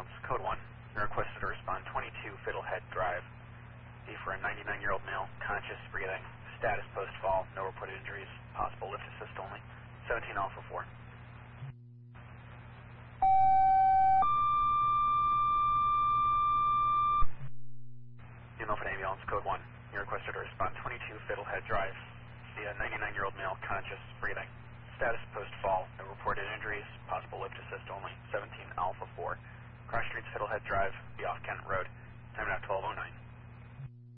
ambulance, code 1. You're requested to respond 22 Fiddlehead Drive. Be for a 99-year-old male, conscious, breathing, status post-fall, no reported injuries, possible lift assist only, 17 Alpha 4. Milford Ambulance, code 1. You're requested to respond 22 Fiddlehead Drive. See a 99-year-old male, conscious, breathing. Status post-fall, no reported injuries, possible lift assist only, 17 Alpha 4. Cross Streets, Fiddlehead Drive, be off Kent Road. Time now 12:09.